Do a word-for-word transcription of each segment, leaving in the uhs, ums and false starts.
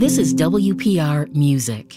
This is W P R Music.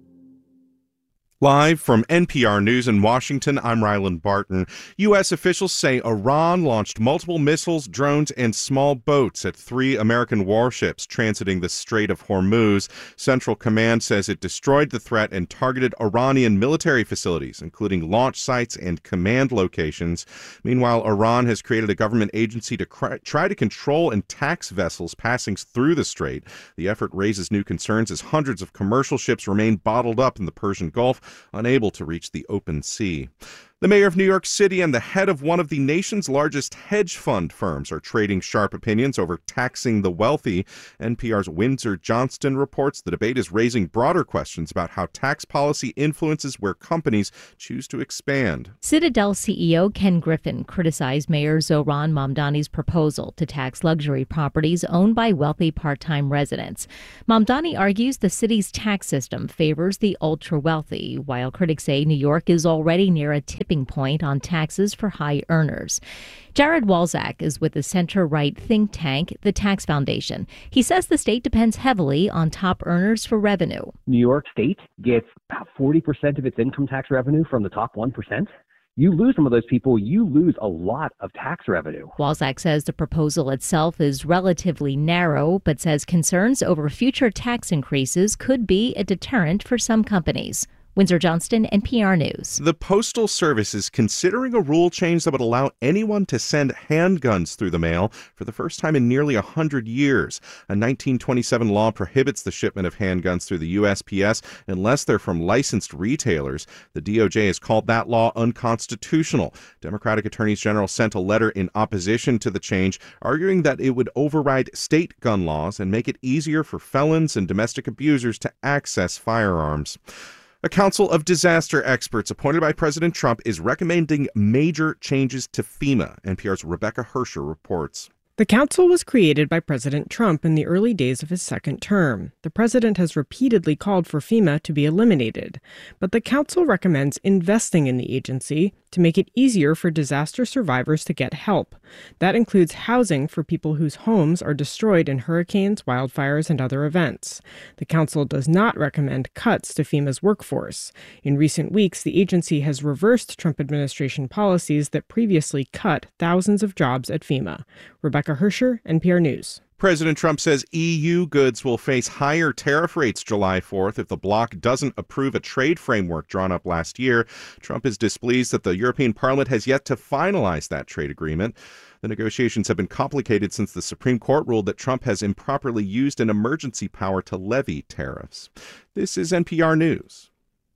Live from N P R News in Washington, I'm Ryland Barton. U S officials say Iran launched multiple missiles, drones, and small boats at three American warships transiting the Strait of Hormuz. Central Command says it destroyed the threat and targeted Iranian military facilities, including launch sites and command locations. Meanwhile, Iran has created a government agency to cry, try to control and tax vessels passing through the strait. The effort raises new concerns as hundreds of commercial ships remain bottled up in the Persian Gulf, unable to reach the open sea. The mayor of New York City and the head of one of the nation's largest hedge fund firms are trading sharp opinions over taxing the wealthy. N P R's Windsor Johnston reports the debate is raising broader questions about how tax policy influences where companies choose to expand. Citadel C E O Ken Griffin criticized Mayor Zohran Mamdani's proposal to tax luxury properties owned by wealthy part-time residents. Mamdani argues the city's tax system favors the ultra-wealthy, while critics say New York is already near a tipping point on taxes for high earners. Jared Walczak is with the center-right think tank, the Tax Foundation. He says the state depends heavily on top earners for revenue. New York State gets about forty percent of its income tax revenue from the top one percent. You lose some of those people, you lose a lot of tax revenue. Walczak says the proposal itself is relatively narrow, but says concerns over future tax increases could be a deterrent for some companies. Windsor Johnston, N P R News. The Postal Service is considering a rule change that would allow anyone to send handguns through the mail for the first time in nearly one hundred years. A nineteen twenty-seven law prohibits the shipment of handguns through the U S P S unless they're from licensed retailers. The D O J has called that law unconstitutional. Democratic attorneys general sent a letter in opposition to the change, arguing that it would override state gun laws and make it easier for felons and domestic abusers to access firearms. A council of disaster experts appointed by President Trump is recommending major changes to FEMA. N P R's Rebecca Hersher reports. The council was created by President Trump in the early days of his second term. The president has repeatedly called for FEMA to be eliminated, but the council recommends investing in the agency to make it easier for disaster survivors to get help. That includes housing for people whose homes are destroyed in hurricanes, wildfires, and other events. The council does not recommend cuts to FEMA's workforce. In recent weeks, the agency has reversed Trump administration policies that previously cut thousands of jobs at FEMA. Rebecca Hersher, N P R News. President Trump says E U goods will face higher tariff rates July fourth if the bloc doesn't approve a trade framework drawn up last year. Trump is displeased that the European Parliament has yet to finalize that trade agreement. The negotiations have been complicated since the Supreme Court ruled that Trump has improperly used an emergency power to levy tariffs. This is N P R News.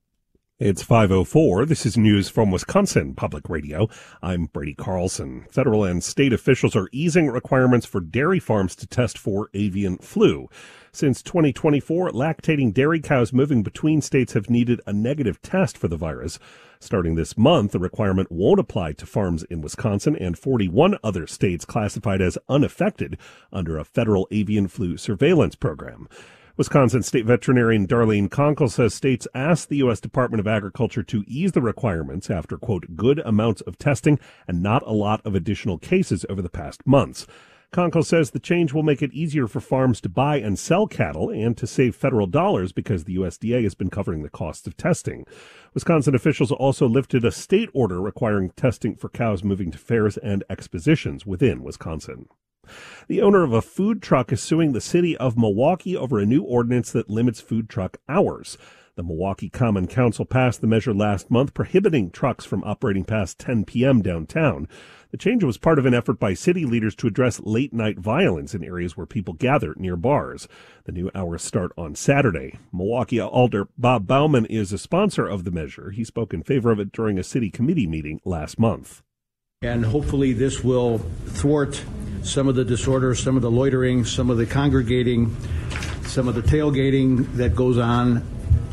It's five oh four. This is news from Wisconsin Public Radio. I'm Brady Carlson. Federal and state officials are easing requirements for dairy farms to test for avian flu. Since twenty twenty-four, lactating dairy cows moving between states have needed a negative test for the virus. Starting this month, the requirement won't apply to farms in Wisconsin and forty-one other states classified as unaffected under a federal avian flu surveillance program. Wisconsin State Veterinarian Darlene Conkle says states asked the U S Department of Agriculture to ease the requirements after, quote, good amounts of testing and not a lot of additional cases over the past months. Conkle says the change will make it easier for farms to buy and sell cattle and to save federal dollars because the U S D A has been covering the costs of testing. Wisconsin officials also lifted a state order requiring testing for cows moving to fairs and expositions within Wisconsin. The owner of a food truck is suing the city of Milwaukee over a new ordinance that limits food truck hours. The Milwaukee Common Council passed the measure last month, prohibiting trucks from operating past ten p.m. downtown. The change was part of an effort by city leaders to address late-night violence in areas where people gather near bars. The new hours start on Saturday. Milwaukee Alder Bob Bauman is a sponsor of the measure. He spoke in favor of it during a city committee meeting last month. And hopefully this will thwart some of the disorder, some of the loitering, some of the congregating, some of the tailgating that goes on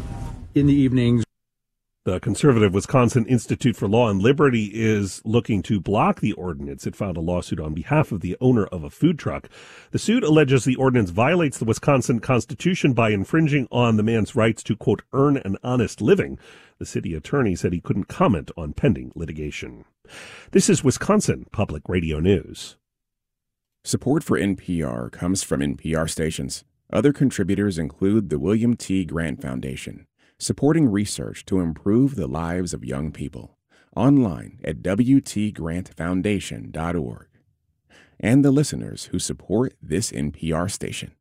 in the evenings. The conservative Wisconsin Institute for Law and Liberty is looking to block the ordinance. It filed a lawsuit on behalf of the owner of a food truck. The suit alleges the ordinance violates the Wisconsin Constitution by infringing on the man's rights to, quote, earn an honest living. The city attorney said he couldn't comment on pending litigation. This is Wisconsin Public Radio News. Support for N P R comes from N P R stations. Other contributors include the William T. Grant Foundation, supporting research to improve the lives of young people, online at w t grant foundation dot org, and the listeners who support this N P R station.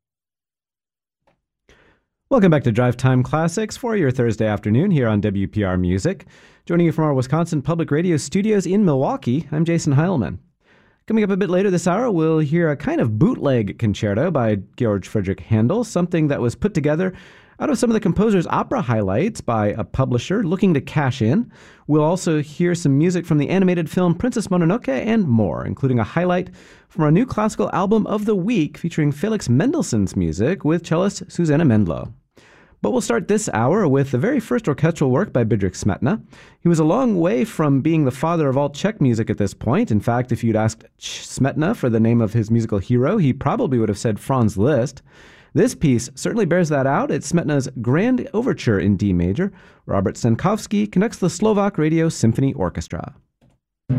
Welcome back to Drive Time Classics for your Thursday afternoon here on W P R Music. Joining you from our Wisconsin Public Radio studios in Milwaukee, I'm Jason Heilman. Coming up a bit later this hour, we'll hear a kind of bootleg concerto by Georg Friedrich Handel, something that was put together out of some of the composer's opera highlights by a publisher looking to cash in. We'll also hear some music from the animated film Princess Mononoke and more, including a highlight from our new classical album of the week featuring Felix Mendelssohn's music with cellist Susanna Mendlow. But we'll start this hour with the very first orchestral work by Bedřich Smetana. He was a long way from being the father of all Czech music at this point. In fact, if you'd asked Smetana for the name of his musical hero, he probably would have said Franz Liszt. This piece certainly bears that out. It's Smetana's Grand Overture in D major. Robert Stankovsky conducts the Slovak Radio Symphony Orchestra.